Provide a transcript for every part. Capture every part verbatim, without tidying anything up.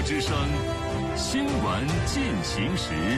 之声新闻进行时。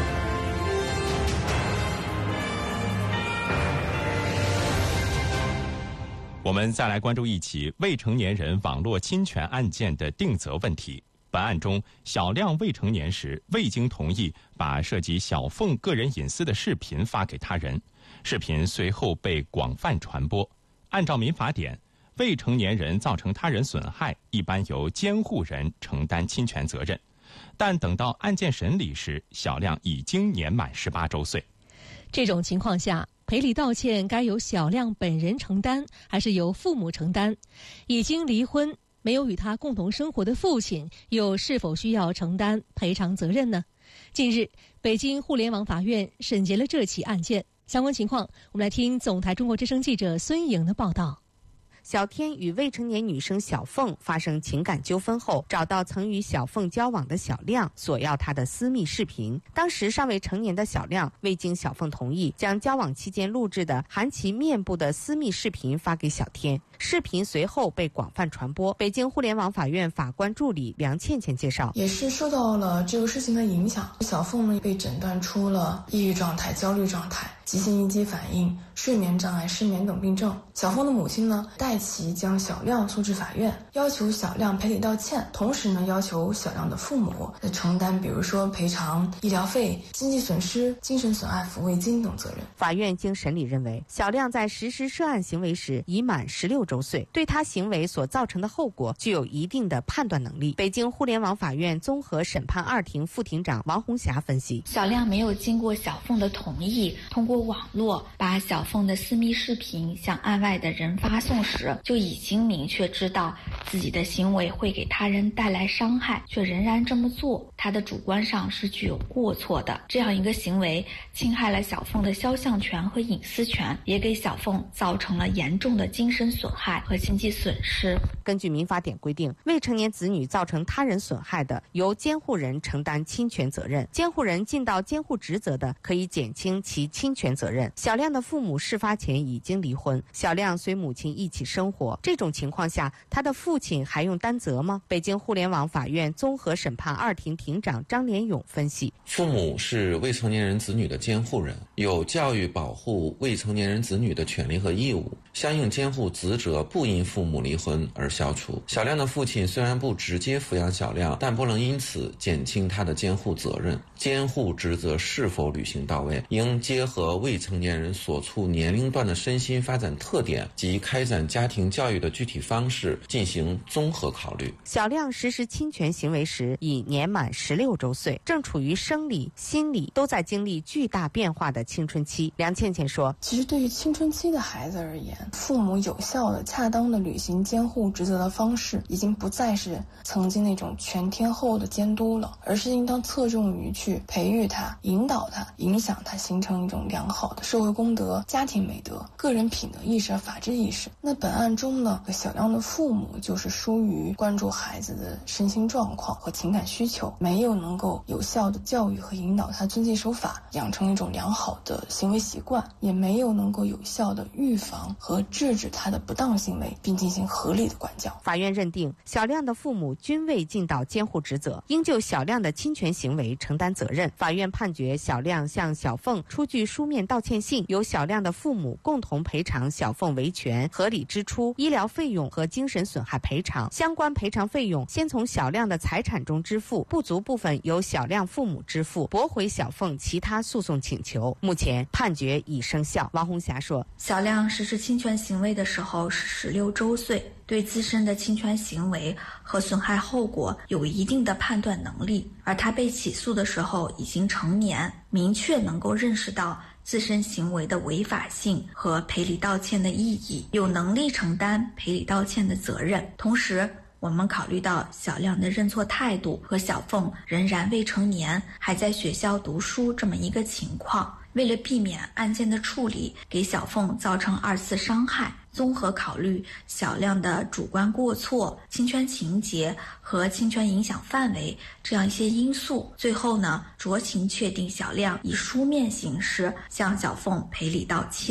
我们再来关注一起未成年人网络侵权案件的定责问题。本案中，小亮未成年时未经同意把涉及小凤个人隐私的视频发给他人，视频随后被广泛传播。按照民法典，未成年人造成他人损害，一般由监护人承担侵权责任。但等到案件审理时，小亮已经年满十八周岁。 这种情况下，赔礼道歉该由小亮本人承担，还是由父母承担？已经离婚没有与他共同生活的父亲，又是否需要承担赔偿责任呢？近日，北京互联网法院审结了这起案件。相关情况，我们来听总台中国之声记者孙颖的报道。 小天与未成年女生小凤发生情感纠纷后，找到曾与小凤交往的小亮，索要她的私密视频。当时尚未成年的小亮未经小凤同意，将交往期间录制的含其面部的私密视频发给小天。视频随后被广泛传播。北京互联网法院法官助理梁倩倩介绍， 也是受到了这个事情的影响，小凤呢被诊断出了抑郁状态、焦虑状态、急性应激反应、睡眠障碍、失眠等病症。小凤的母亲呢代其将小亮诉至法院，要求小亮赔礼道歉，同时呢要求小亮的父母承担比如说赔偿医疗费、经济损失、精神损害抚慰金等责任。 法院经审理认为，小亮在实施涉案行为时已满十六周岁，对他行为所造成的后果具有一定的判断能力。北京互联网法院综合审判二庭副庭长王红霞分析， 小亮没有经过小凤的同意，通过网络把小凤的私密视频向案外的人发送时，就已经明确知道自己的行为会给他人带来伤害，却仍然这么做，他的主观上是具有过错的。这样一个行为侵害了小凤的肖像权和隐私权，也给小凤造成了严重的精神损害和经济损失。 根据民法典规定，未成年子女造成他人损害的，由监护人承担侵权责任，监护人尽到监护职责的，可以减轻其侵权责任。小亮的父母事发前已经离婚，小亮随母亲一起生活，这种情况下，他的父亲还用担责吗？北京互联网法院综合审判二庭庭长张连勇分析， 父母是未成年人子女的监护人，有教育保护未成年人子女的权利和义务，相应监护职责不因父母离婚而消除。小亮的父亲虽然不直接抚养小亮，但不能因此减轻他的监护责任。监护职责是否履行到位，应结合未成年人所处年龄段的身心发展特点及开展家庭教育的具体方式进行综合考虑。 小亮实施侵权行为时已年满十六周岁，正处于生理、心理都在经历巨大变化的青春期。梁倩倩说， 其实对于青春期的孩子而言，父母有效的、恰当的履行监护职责的方式，已经不再是曾经那种全天候的监督了，而是应当侧重于去培育他、引导他、影响他，形成一种良好的社会公德、家庭美德、个人品德意识和法治意识。那本案中呢，小亮的父母就是疏于关注孩子的身心状况和情感需求，没有能够有效的教育和引导他遵纪守法，养成一种良好的行为习惯，也没有能够有效的预防和制止他的不当行为，并进行合理的管教。 法院认定，小亮的父母均未尽到监护职责，应就小亮的侵权行为承担责任。法院判决小亮向小凤出具书面道歉信，由小亮的父母共同赔偿小凤维权、合理支出、医疗费用和精神损害赔偿。相关赔偿费用先从小亮的财产中支付，不足部分由小亮父母支付，驳回小凤其他诉讼请求。目前判决已生效。王红霞说， 小亮实施侵权行为的时候是十六周岁，对自身的侵权行为和损害后果有一定的判断能力，而他被起诉的时候已经成年，明确能够认识到自身行为的违法性和赔礼道歉的意义，有能力承担赔礼道歉的责任。同时，我们考虑到小亮的认错态度和小凤仍然未成年，还在学校读书这么一个情况，为了避免案件的处理给小凤造成二次伤害，综合考虑小亮的主观过错、侵权情节和侵权影响范围这样一些因素，最后呢，酌情确定小亮以书面形式向小凤赔礼道歉。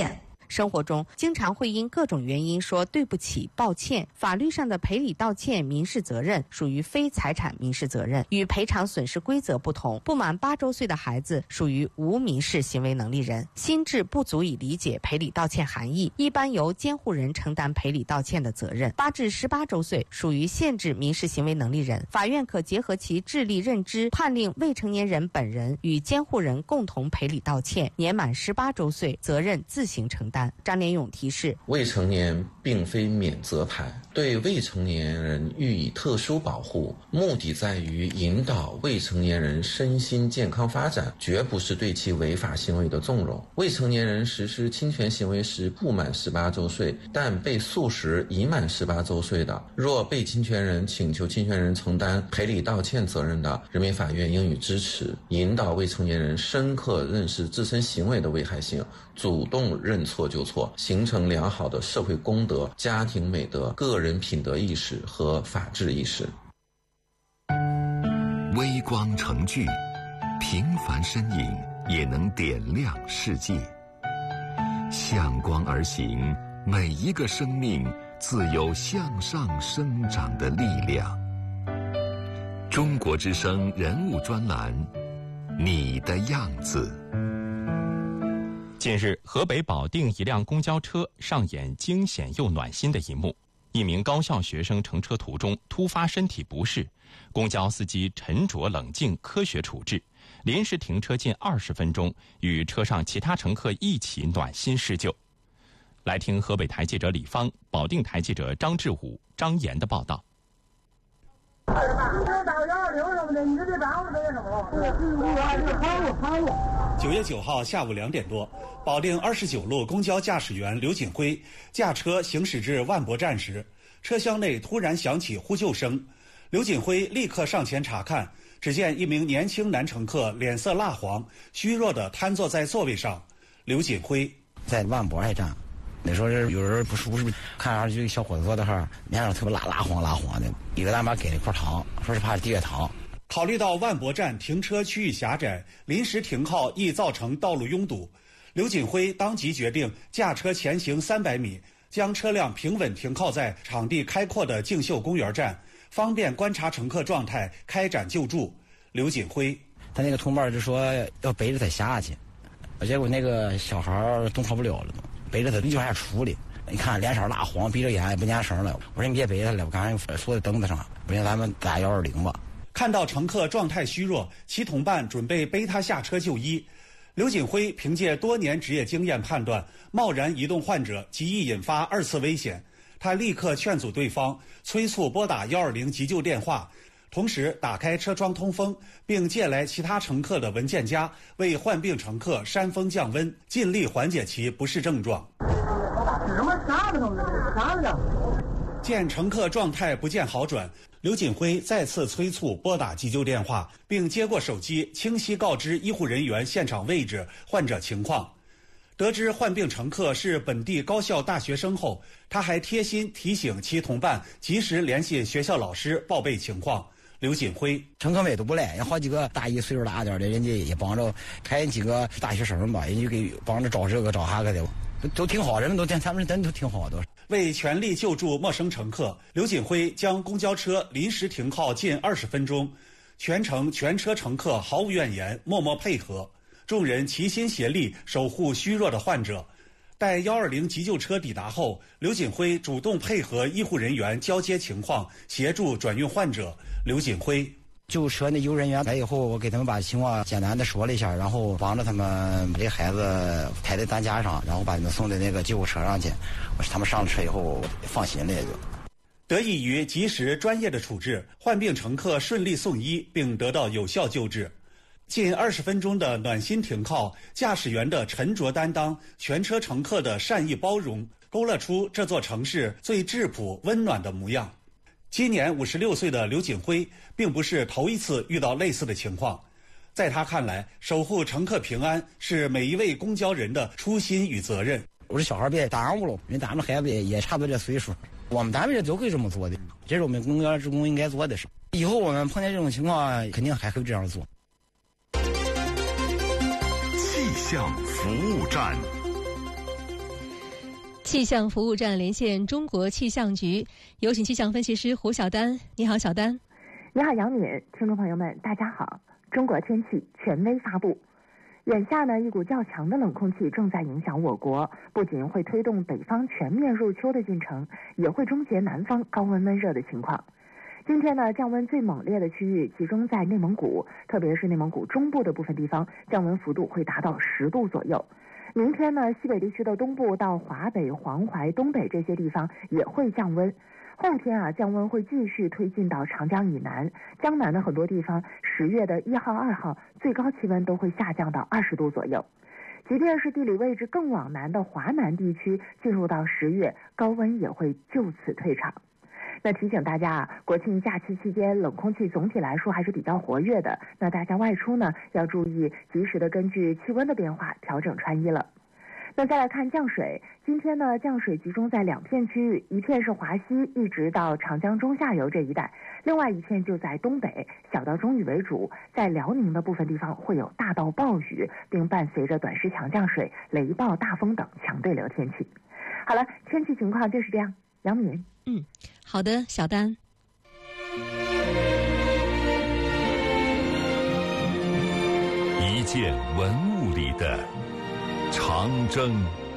生活中经常会因各种原因说对不起、抱歉。法律上的赔礼道歉民事责任属于非财产民事责任，与赔偿损失规则不同。不满八周岁的孩子属于无民事行为能力人，心智不足以理解赔礼道歉含义，一般由监护人承担赔礼道歉的责任。八至十八周岁属于限制民事行为能力人，法院可结合其智力认知，判令未成年人本人与监护人共同赔礼道歉。年满十八周岁，责任自行承担。张连勇提示： 未成年并非免责牌，对未成年人予以特殊保护，目的在于引导未成年人身心健康发展，绝不是对其违法行为的纵容。未成年人实施侵权行为时不满十八周岁，但被诉时已满十八周岁的，若被侵权人请求侵权人承担赔礼道歉责任的，人民法院应予支持，引导未成年人深刻认识自身行为的危害性，主动认错就错，形成良好的社会公德、家庭美德、个人品德意识和法治意识。 微光成炬，平凡身影也能点亮世界。向光而行，每一个生命自有向上生长的力量。中国之声人物专栏，你的样子。 近日，河北保定一辆公交车上演惊险又暖心的一幕。一名高校学生乘车途中突发身体不适，公交司机沉着冷静，科学处置，临时停车近二十分钟，与车上其他乘客一起暖心施救。来听河北台记者李芳、保定台记者张志武、张岩的报道。 九月九号下午两点多，保定二十九路公交驾驶员刘锦辉驾车行驶至万博站时，车厢内突然响起呼救声。刘锦辉立刻上前查看，只见一名年轻男乘客脸色蜡黄，虚弱地瘫坐在座位上。刘锦辉在万博爱站，那时候是有人不舒服，看上去小伙子坐在那儿，脸上特别蜡蜡黄蜡黄的，一个大妈给了一块糖，说是怕低血糖。 考虑到万博站停车区域狭窄，临时停靠易造成道路拥堵，刘锦辉当即决定驾车前行三百米，将车辆平稳停靠在场地开阔的竞秀公园站，方便观察乘客状态，开展救助。刘锦辉他那个同伴就说要背着他下去，结果那个小孩动弹不了了，背着他就往下出的。你看脸色蜡黄，闭着眼也不念声了。我说你别背他了，我刚才说的凳子上，不行咱们打幺二零吧。 看到乘客状态虚弱，其同伴准备背他下车就医。刘锦辉凭借多年职业经验判断，贸然移动患者极易引发二次危险。他立刻劝阻对方，催促拨打幺二零急救电话，同时打开车窗通风，并借来其他乘客的文件夹，为患病乘客扇风降温，尽力缓解其不适症状。见乘客状态不见好转，刘锦辉再次催促拨打急救电话，并接过手机，清晰告知医护人员现场位置、患者情况。得知患病乘客是本地高校大学生后，他还贴心提醒其同伴及时联系学校老师报备情况。刘锦辉乘客们也都不赖，有好几个大一岁数大点的，人家也帮着，还有几个大学生吧，人家给帮着找这个找那个的，都都挺好，人们都他们人都挺好的。 为全力救助陌生乘客，刘锦辉将公交车临时停靠近二十分钟，全程全车乘客毫无怨言，默默配合，众人齐心协力守护虚弱的患者。待幺二零急救车抵达后，刘锦辉主动配合医护人员交接情况，协助转运患者。刘锦辉救车那救人员来以后，我给他们把情况简单的说了一下，然后帮着他们把这孩子抬在担架上，然后把他们送到那个救护车上去。我他们上了车以后放心了也就。 得益于及时专业的处置，患病乘客顺利送医并得到有效救治。近二十分钟的暖心停靠，驾驶员的沉着担当，全车乘客的善意包容，勾勒出这座城市最质朴温暖的模样。今年五十六岁的刘锦辉并不是头一次遇到类似的情况，在他看来，守护乘客平安是每一位公交人的初心与责任。 我说小孩别耽误了，人咱们孩子也也差不多这岁数，我们单位都会这么做的，这是我们公交职工应该做的事。以后我们碰见这种情况，肯定还会这样做。 气象服务站。 气象服务站连线中国气象局，有请气象分析师胡晓丹。你好，小丹。 你好，杨敏。听众朋友们，大家好。中国天气权威发布。眼下呢，一股较强的冷空气正在影响我国，不仅会推动北方全面入秋的进程，也会终结南方高温闷热的情况。今天呢，降温最猛烈的区域集中在内蒙古，特别是内蒙古中部的部分地方，降温幅度会达到十度左右。明天呢，西北地区的东部到华北、黄淮、东北这些地方也会降温。后天啊，降温会继续推进到长江以南，江南的很多地方，十月的一号、二号最高气温都会下降到二十度左右。即便是地理位置更往南的华南地区，进入到十月，高温也会就此退场。那提醒大家啊，国庆假期期间冷空气总体来说还是比较活跃的，那大家外出呢要注意及时的根据气温的变化调整穿衣了。那再来看降水，今天呢降水集中在两片区域，一片是华西一直到长江中下游这一带，另外一片就在东北，小到中雨为主，在辽宁的部分地方会有大到暴雨，并伴随着短时强降水、雷暴、大风等强对流天气。好了，天气情况就是这样。杨敏。 嗯，好的，小丹。 一件文物里的长征。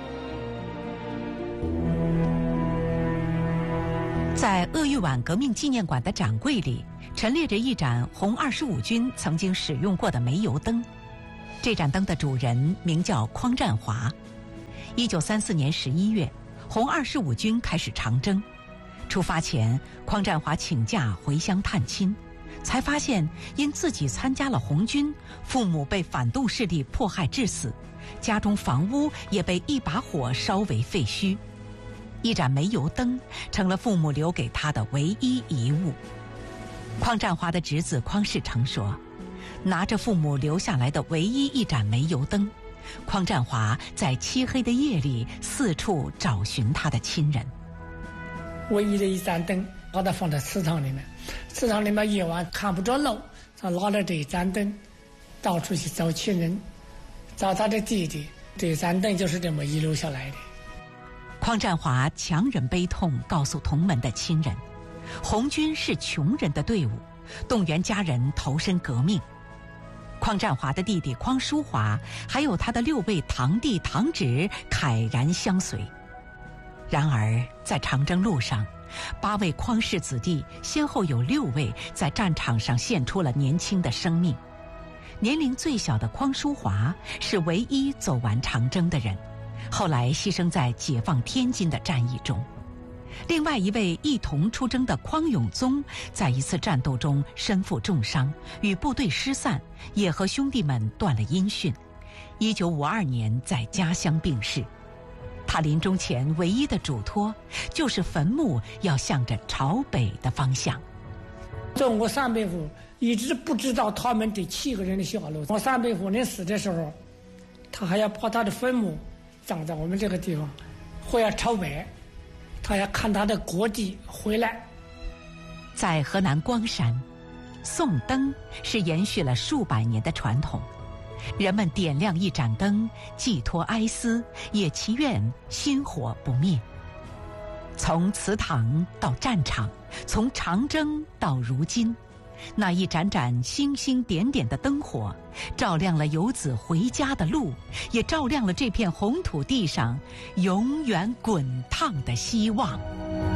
在鄂豫皖革命纪念馆的展柜里，陈列着一盏红二十五军曾经使用过的煤油灯。这盏灯的主人名叫匡占华。一九三四年十一月，红二十五军开始长征。出发前，匡占华请假回乡探亲，才发现因自己参加了红军，父母被反动势力迫害致死，家中房屋也被一把火烧为废墟。一盏煤油灯成了父母留给他的唯一遗物。匡占华的侄子匡世成说，拿着父母留下来的唯一一盏煤油灯，匡占华在漆黑的夜里四处找寻他的亲人。 唯一的一盏灯，把它放在祠堂里面，祠堂里面夜晚看不着路，他拿着这一盏灯到处去找亲人，找他的弟弟。这盏灯就是这么遗留下来的。 匡占华强忍悲痛告诉同门的亲人，红军是穷人的队伍，动员家人投身革命。匡占华的弟弟匡淑华还有他的六位堂弟堂侄慨然相随。然而在长征路上，八位匡氏子弟先后有六位在战场上献出了年轻的生命。年龄最小的匡淑华是唯一走完长征的人，后来牺牲在解放天津的战役中。另外一位一同出征的匡永宗，在一次战斗中身负重伤，与部队失散，也和兄弟们断了音讯。一九五二年在家乡病逝。他临终前唯一的嘱托，就是坟墓要向着朝北的方向。 中国三百户一直不知道他们这七个人的下落。我三百户人死的时候，他还要把他的坟墓葬在我们这个地方，会要朝北，他要看他的国籍回来。 在河南光山，送灯是延续了数百年的传统。人们点亮一盏灯，寄托哀思，也祈愿薪火不灭。从祠堂到战场，从长征到如今，那一盏盏星星点点的灯火，照亮了游子回家的路，也照亮了这片红土地上永远滚烫的希望。